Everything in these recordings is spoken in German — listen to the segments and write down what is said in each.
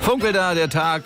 Funke da, der Tag.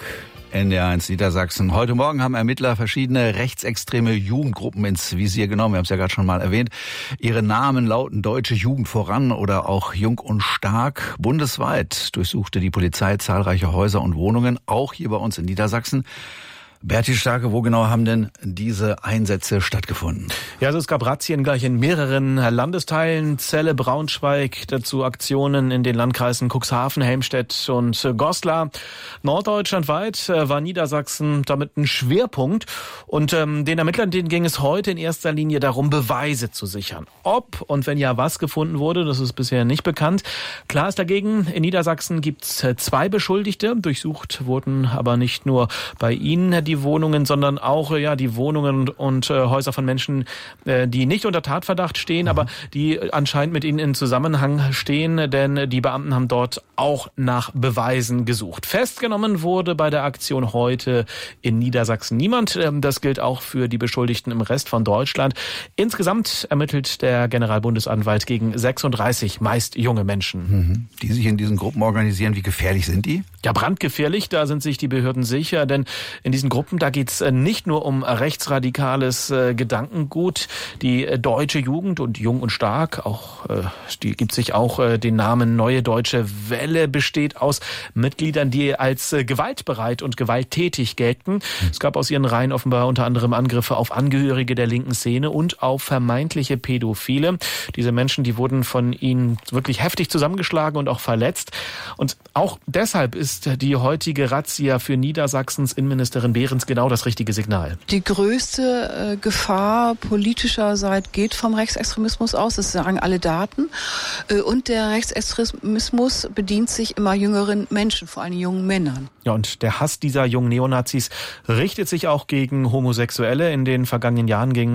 NDR1 Niedersachsen. Heute Morgen haben Ermittler verschiedene rechtsextreme Jugendgruppen ins Visier genommen. Wir haben es ja gerade schon mal erwähnt. Ihre Namen lauten Deutsche Jugend voran oder auch Jung und Stark. Bundesweit durchsuchte die Polizei zahlreiche Häuser und Wohnungen, auch hier bei uns in Niedersachsen. Berti Starke, wo genau haben denn diese Einsätze stattgefunden? Ja, also es gab Razzien gleich in mehreren Landesteilen, Celle, Braunschweig, dazu Aktionen in den Landkreisen Cuxhaven, Helmstedt und Goslar. Norddeutschlandweit war Niedersachsen damit ein Schwerpunkt und den Ermittlern, denen ging es heute in erster Linie darum, Beweise zu sichern. Ob und wenn ja, was gefunden wurde, das ist bisher nicht bekannt. Klar ist dagegen, in Niedersachsen gibt es 2 Beschuldigte, durchsucht wurden aber nicht nur bei ihnen die Wohnungen, sondern auch die Wohnungen und Häuser von Menschen, die nicht unter Tatverdacht stehen, aber die anscheinend mit ihnen in Zusammenhang stehen, denn die Beamten haben dort auch nach Beweisen gesucht. Festgenommen wurde bei der Aktion heute in Niedersachsen niemand. Das gilt auch für die Beschuldigten im Rest von Deutschland. Insgesamt ermittelt der Generalbundesanwalt gegen 36 meist junge Menschen. Die sich in diesen Gruppen organisieren. Wie gefährlich sind die? Ja, brandgefährlich, da sind sich die Behörden sicher, denn in diesen Gruppen, da geht's nicht nur um rechtsradikales Gedankengut. Die deutsche Jugend und Jung und Stark, auch die gibt sich auch den Namen Neue Deutsche Welle, besteht aus Mitgliedern, die als gewaltbereit und gewalttätig gelten. Es gab aus ihren Reihen offenbar unter anderem Angriffe auf Angehörige der linken Szene und auf vermeintliche Pädophile. Diese Menschen, die wurden von ihnen wirklich heftig zusammengeschlagen und auch verletzt. Und auch deshalb ist die heutige Razzia für Niedersachsens Innenministerin Behrens genau das richtige Signal. Die größte Gefahr politischerseits geht vom Rechtsextremismus aus, das sagen alle Daten. Und der Rechtsextremismus bedient sich immer jüngeren Menschen, vor allem jungen Männern. Ja, und der Hass dieser jungen Neonazis richtet sich auch gegen Homosexuelle. In den vergangenen Jahren ging